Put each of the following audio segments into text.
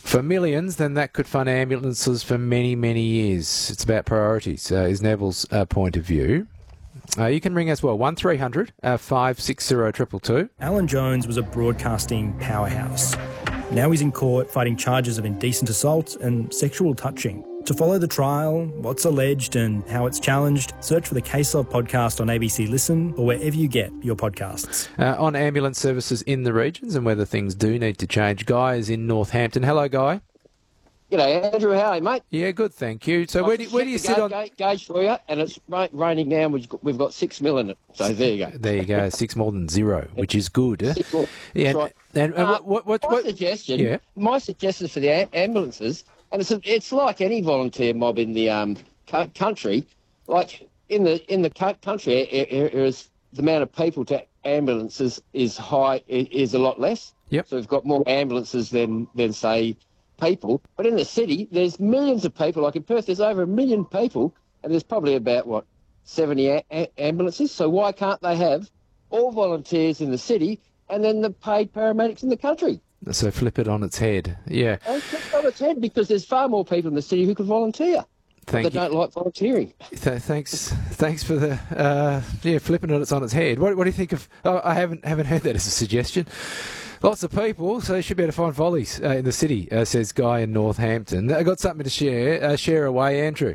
for millions, then that could fund ambulances for many, many years. It's about priorities, is Neville's point of view. You can ring as well, 1300 560 222. Alan Jones was a broadcasting powerhouse. Now he's in court fighting charges of indecent assault and sexual touching. To follow the trial, what's alleged and how it's challenged, search for the Case Of podcast on ABC Listen or wherever you get your podcasts. On ambulance services in the regions and whether things do need to change, Guy is in Northampton. Hello, Guy. G'day, Andrew. How are you, mate? Yeah, good, thank you. So where do you sit on... Gauge for you, and it's raining now, and we've got 6 mil in it. So there you go. There you go, 6 more than zero, which is good. Yeah. Right. And my suggestion for the ambulances, and it's like any volunteer mob in the country, like in the country areas, the amount of people to ambulances is a lot less. Yep. So we've got more ambulances than say, people, but in the city there's millions of people. Like in Perth there's over 1 million people and there's probably about 70 ambulances. So why can't they have all volunteers in the city and then the paid paramedics in the country? So flip it on its head. Yeah, flip it on its head, because there's far more people in the city who could volunteer. They don't like volunteering. Thanks for the flipping it on its head. What do you think of? I haven't heard that as a suggestion. Lots of people, so you should be able to find volleys in the city, says Guy in Northampton. I got something to share. Share away, Andrew.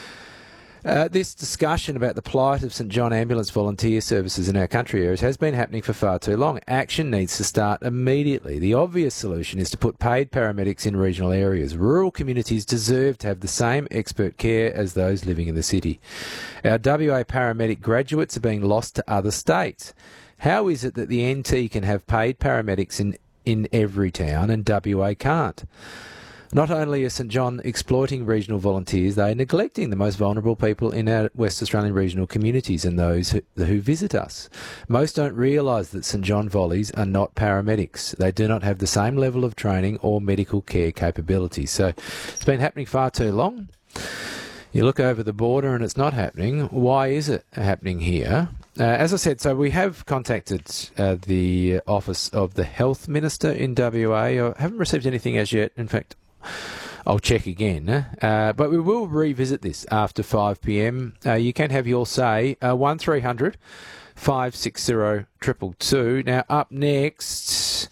This discussion about the plight of St John Ambulance volunteer services in our country areas has been happening for far too long. Action needs to start immediately. The obvious solution is to put paid paramedics in regional areas. Rural communities deserve to have the same expert care as those living in the city. Our WA paramedic graduates are being lost to other states. How is it that the NT can have paid paramedics in every town and WA can't? Not only is St John exploiting regional volunteers, they are neglecting the most vulnerable people in our West Australian regional communities and those who visit us. Most don't realise that St John volleys are not paramedics. They do not have the same level of training or medical care capabilities. So it's been happening far too long. You look over the border and it's not happening. Why is it happening here? As I said, so we have contacted the Office of the Health Minister in WA. I haven't received anything as yet. In fact, I'll check again. But we will revisit this after 5 p.m. You can have your say. 1300 560 222. Now, up next,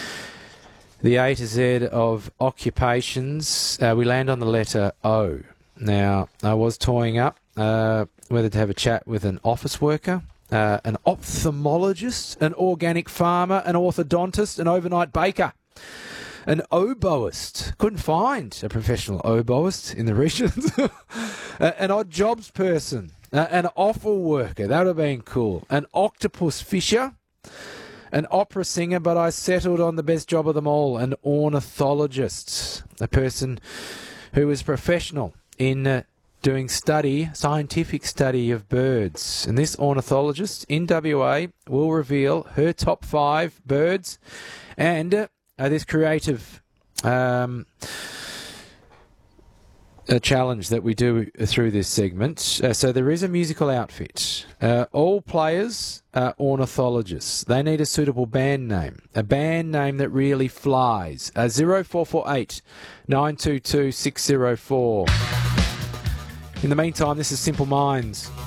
the A to Z of occupations. We land on the letter O. Now, I was toying up whether to have a chat with an office worker, an ophthalmologist, an organic farmer, an orthodontist, an overnight baker, an oboist. Couldn't find a professional oboist in the regions. An odd jobs person, an offal worker. That would have been cool. An octopus fisher, an opera singer, but I settled on the best job of them all, an ornithologist, a person who is professional in doing scientific study of birds. And this ornithologist in WA will reveal her top 5 birds and this creative challenge that we do through this segment. So there is a musical outfit. All players are ornithologists. They need a suitable band name, a band name that really flies. 0448 922 604. In the meantime, this is Simple Minds.